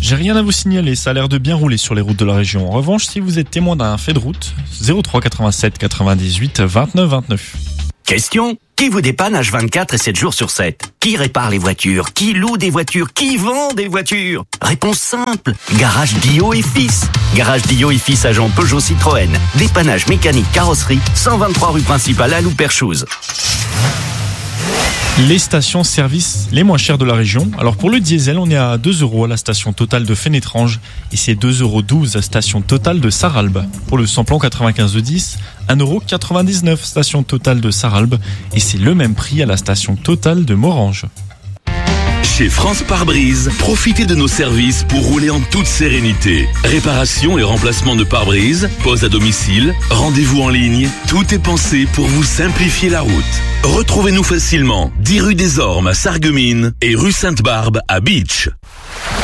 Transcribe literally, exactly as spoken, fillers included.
J'ai rien à vous signaler, ça a l'air de bien rouler sur les routes de la région. En revanche, si vous êtes témoin d'un fait de route, zéro trois quatre-vingt-sept quatre-vingt-dix-huit vingt-neuf vingt-neuf. Question: qui vous dépanne H vingt-quatre et sept jours sur sept? Qui répare les voitures? Qui loue des voitures? Qui vend des voitures? Réponse simple: Garage Guillot et Fils. Garage Guillot et Fils, agent Peugeot Citroën. Dépannage mécanique carrosserie, cent vingt-trois rue principale à Louperchouse. Les stations-service les moins chères de la région. Alors pour le diesel, on est à deux euros à la station Total de Fénétrange et c'est deux euros douze à station Total de Sarralbe. Pour le samplon quatre-vingt-quinze de dix, un euro quatre-vingt-dix-neuf station Total de Sarralbe et c'est le même prix à la station Total de Morange. Chez France Pare-Brise, profitez de nos services pour rouler en toute sérénité. Réparation et remplacement de pare-brise, pose à domicile, rendez-vous en ligne, tout est pensé pour vous simplifier la route. Retrouvez-nous facilement dix rue des Ormes à Sarreguemines et rue Sainte-Barbe à Beach.